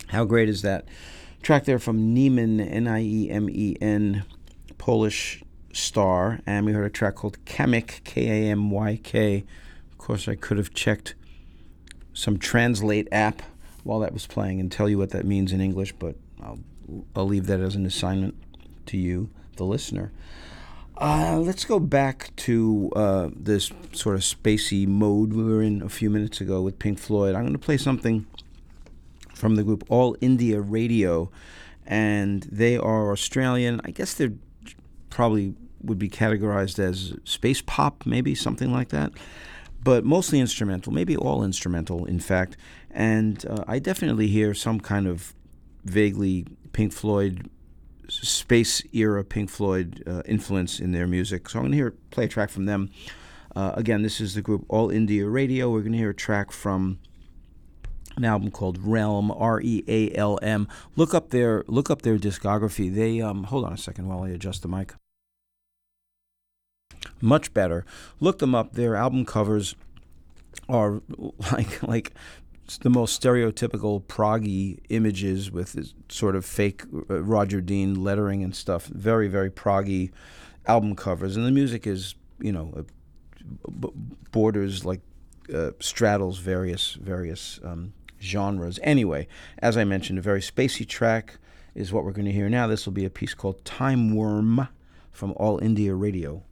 How great is that? Track there from Niemen, Niemen, Polish star. And we heard a track called Kamyk, Kamyk. Of course, I could have checked some Translate app while that was playing and tell you what that means in English, but I'll leave that as an assignment to you, the listener. Let's go back to this sort of spacey mode we were in a few minutes ago with Pink Floyd. I'm going to play something from the group All India Radio, and they are Australian. I guess they're probably would be categorized as space pop, maybe something like that, but mostly instrumental, maybe all instrumental, in fact. And I definitely hear some kind of vaguely Pink Floyd, space era Pink Floyd influence in their music. So I'm going to play a track from them. Again, this is the group All India Radio. We're going to hear a track from an album called Realm, Realm. Look up their discography. They hold on a second while I adjust the mic. Much better. Look them up. Their album covers are like the most stereotypical proggy images with this sort of fake Roger Dean lettering and stuff. Very, very proggy album covers, and the music is, borders like straddles various genres. Anyway, as I mentioned, a very spacey track is what we're going to hear now. This will be a piece called Time Worm from All India Radio.